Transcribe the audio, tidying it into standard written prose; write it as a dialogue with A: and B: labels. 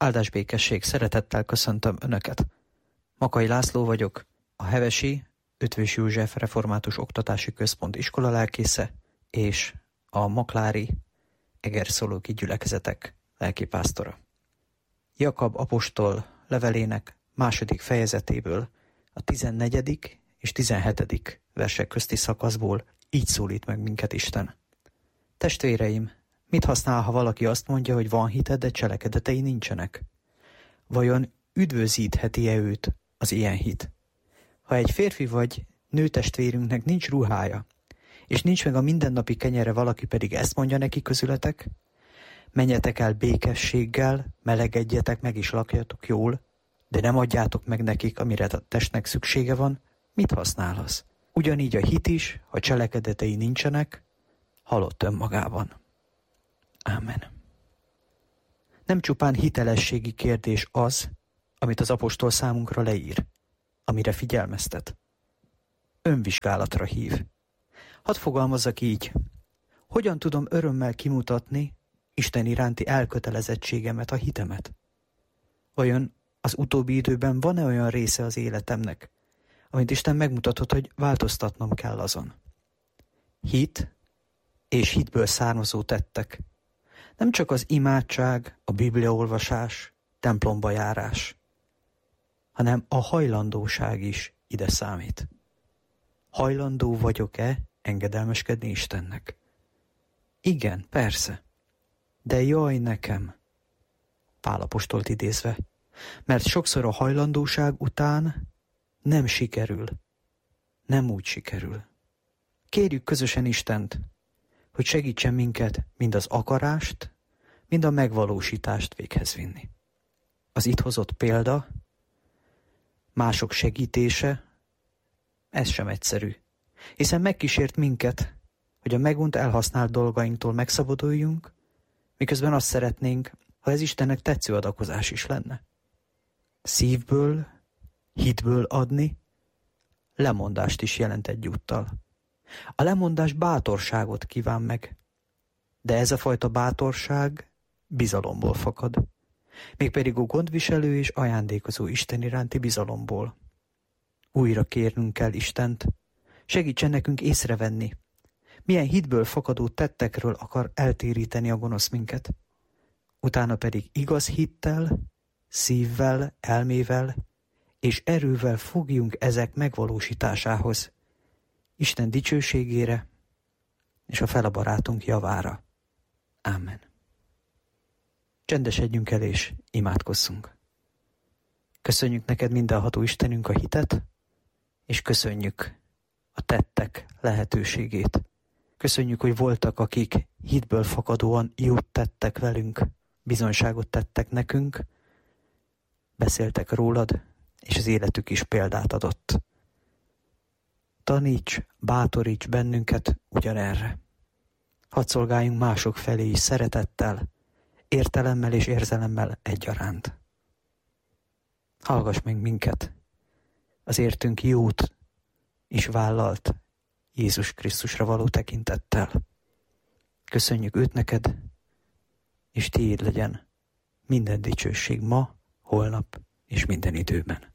A: Áldás békesség, szeretettel köszöntöm Önöket. Makai László vagyok, a Hevesi Eötvös József Református Oktatási Központ iskolalelkésze és a maklári egerszolóki gyülekezetek lelkipásztora. Jakab apostol levelének 2. fejezetéből a 14. és 17. versek közti szakaszból így szólít meg minket Isten. Testvéreim, mit használ, ha valaki azt mondja, hogy van hite, de cselekedetei nincsenek? Vajon üdvözítheti-e őt az ilyen hit? Ha egy férfi vagy nőtestvérünknek nincs ruhája, és nincs meg a mindennapi kenyere, valaki pedig ezt mondja neki közületek, menjetek el békességgel, melegedjetek meg és lakjatok jól, de nem adjátok meg nekik, amire a testnek szüksége van, mit használ az? Ugyanígy a hit is, ha cselekedetei nincsenek, halott önmagában. Ámen. Nem csupán hitelességi kérdés az, amit az apostol számunkra leír, amire figyelmeztet. Önvizsgálatra hív. Hadd fogalmazzak így, hogyan tudom örömmel kimutatni Isten iránti elkötelezettségemet, a hitemet? Vajon az utóbbi időben van-e olyan része az életemnek, amit Isten megmutatott, hogy változtatnom kell azon? Hit és hitből származó tettek. Nem csak az imádság, a bibliaolvasás, templomba járás, hanem a hajlandóság is ide számít. Hajlandó vagyok-e engedelmeskedni Istennek? Igen, persze. De jaj nekem, Pál apostolt idézve, mert sokszor a hajlandóság után nem sikerül. Nem úgy sikerül. Kérjük közösen Istent, hogy segítsen minket mind az akarást, mind a megvalósítást véghez vinni. Az itt hozott példa, mások segítése, ez sem egyszerű, hiszen megkísért minket, hogy a megunt elhasznált dolgainktól megszabaduljunk, miközben azt szeretnénk, ha ez Istennek tetsző adakozás is lenne. Szívből, hitből adni, lemondást is jelent egyúttal. A lemondás bátorságot kíván meg, de ez a fajta bátorság bizalomból fakad, mégpedig a gondviselő és ajándékozó Isten iránti bizalomból. Újra kérnünk kell Istent, segítsen nekünk észrevenni, milyen hitből fakadó tettekről akar eltéríteni a gonosz minket. Utána pedig igaz hittel, szívvel, elmével és erővel fogjunk ezek megvalósításához, Isten dicsőségére és a fele barátunk javára. Ámen. Csendesedjünk el és imádkozzunk. Köszönjük neked, mindenható Istenünk, a hitet, és köszönjük a tettek lehetőségét. Köszönjük, hogy voltak, akik hitből fakadóan jót tettek velünk, bizonyságot tettek nekünk, beszéltek rólad, és az életük is példát adott. Taníts, bátoríts bennünket ugyanerre. Hadd szolgáljunk mások felé is szeretettel, értelemmel és érzelemmel egyaránt. Hallgass meg minket, az értünk jót is vállalt Jézus Krisztusra való tekintettel. Köszönjük őt neked, és tiéd legyen minden dicsőség ma, holnap és minden időben.